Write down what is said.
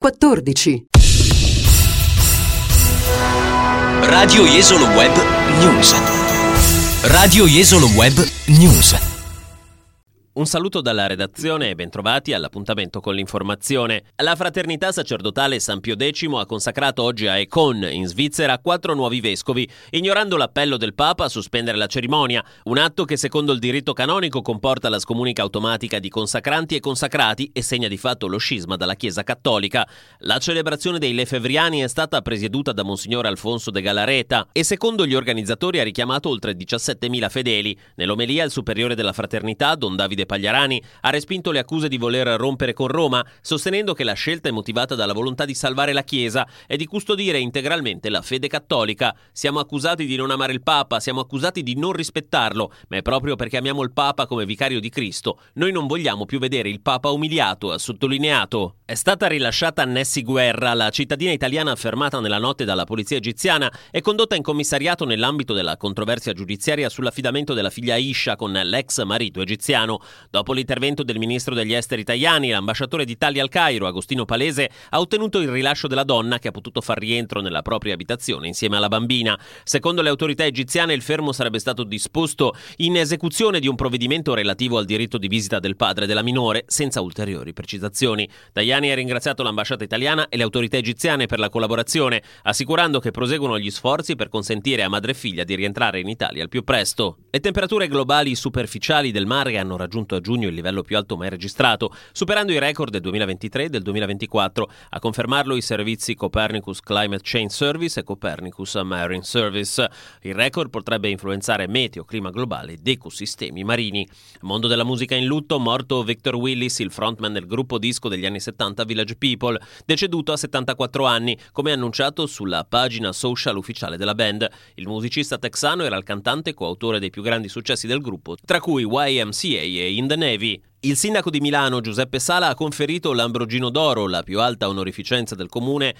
14. Radio Jesolo Web News. Radio Jesolo Web News. Un saluto dalla redazione e bentrovati all'appuntamento con l'informazione. La Fraternità Sacerdotale San Pio X ha consacrato oggi a Écône, in Svizzera, 4 nuovi vescovi, ignorando l'appello del Papa a sospendere la cerimonia, un atto che secondo il diritto canonico comporta la scomunica automatica di consacranti e consacrati e segna di fatto lo scisma dalla Chiesa Cattolica. La celebrazione dei Lefebvriani è stata presieduta da Monsignor Alfonso de Galareta e secondo gli organizzatori ha richiamato oltre 17.000 fedeli. Nell'omelia il superiore della Fraternità, Don Davide Pagliarani, ha respinto le accuse di voler rompere con Roma, sostenendo che la scelta è motivata dalla volontà di salvare la Chiesa e di custodire integralmente la fede cattolica. Siamo accusati di non amare il Papa, siamo accusati di non rispettarlo, ma è proprio perché amiamo il Papa come vicario di Cristo. Noi non vogliamo più vedere il Papa umiliato, ha sottolineato. È stata rilasciata Nessi Guerra, la cittadina italiana affermata nella notte dalla polizia egiziana e condotta in commissariato nell'ambito della controversia giudiziaria sull'affidamento della figlia Aisha con l'ex marito egiziano. Dopo l'intervento del ministro degli esteri Tajani, l'ambasciatore d'Italia al Cairo, Agostino Palese, ha ottenuto il rilascio della donna che ha potuto far rientro nella propria abitazione insieme alla bambina. Secondo le autorità egiziane il fermo sarebbe stato disposto in esecuzione di un provvedimento relativo al diritto di visita del padre della minore, senza ulteriori precisazioni. Tajani ha ringraziato l'ambasciata italiana e le autorità egiziane per la collaborazione, assicurando che proseguono gli sforzi per consentire a madre e figlia di rientrare in Italia al più presto. Le temperature globali superficiali del mare hanno raggiunto a giugno il livello più alto mai registrato, superando i record del 2023 e del 2024. A confermarlo i servizi Copernicus Climate Change Service e Copernicus Marine Service. Il record potrebbe influenzare meteo, clima globale ed ecosistemi marini. Mondo della musica in lutto, morto Victor Willis, il frontman del gruppo disco degli anni 70 Village People, deceduto a 74 anni, come annunciato sulla pagina social ufficiale della band. Il musicista texano era il cantante e coautore dei più grandi successi del gruppo, tra cui YMCA e In the Navy. Il sindaco di Milano, Giuseppe Sala, ha conferito l'Ambrogino d'Oro, la più alta onorificenza del comune,